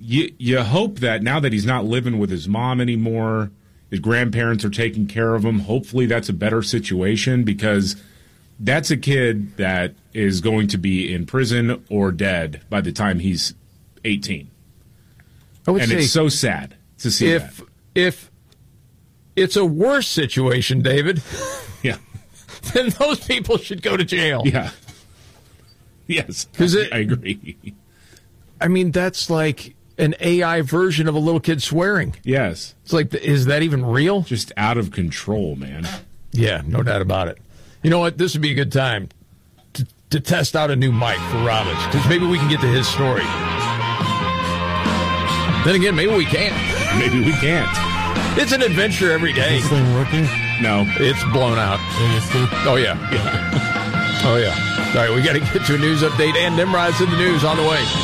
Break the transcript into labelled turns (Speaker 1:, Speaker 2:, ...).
Speaker 1: you hope that now that he's not living with his mom anymore, his grandparents are taking care of him. Hopefully that's a better situation, because that's a kid that is going to be in prison or dead by the time he's 18. And it's so sad to see that.
Speaker 2: If it's a worse situation, David,
Speaker 1: yeah,
Speaker 2: then those people should go to jail.
Speaker 1: Yeah. Yes, I agree.
Speaker 2: I mean, that's like an AI version of a little kid swearing.
Speaker 1: Yes.
Speaker 2: It's like, is that even real?
Speaker 1: Just out of control, man.
Speaker 2: Yeah, no doubt about it. You know what? This would be a good time to test out a new mic for Robbins, because maybe we can get to his story. Then again, maybe we can't.
Speaker 1: Maybe we can't.
Speaker 2: It's an adventure every day.
Speaker 3: Is this thing working?
Speaker 1: No.
Speaker 2: It's blown out. Oh, yeah. Oh, yeah. All right, we got to get to a news update, and Nimrod's in the news on the way.